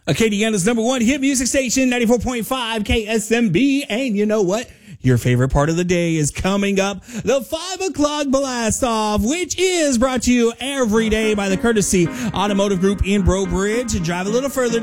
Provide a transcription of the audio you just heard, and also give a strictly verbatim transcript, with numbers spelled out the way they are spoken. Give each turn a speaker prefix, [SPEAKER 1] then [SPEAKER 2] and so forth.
[SPEAKER 1] Acadiana's number one hit music station, ninety-four point five K S M B. And you know what? Your favorite part of the day is coming up, the five o'clock blast off, which is brought to you every day by the Courtesy Automotive Group in Breaux Bridge. Drive a little further